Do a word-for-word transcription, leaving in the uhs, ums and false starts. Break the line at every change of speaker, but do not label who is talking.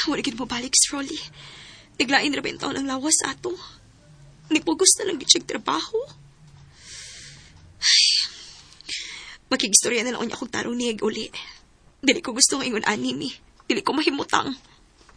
Wala gid mo balik si Rolly. Naglain ra bentaw ng lawas ato. Nagpugos na lang gid siya trabaho. Ay, makigistorya na lang niya akong tarong niyag uli. Dili ko gusto nga ingon anime. Dili ko mahimutang.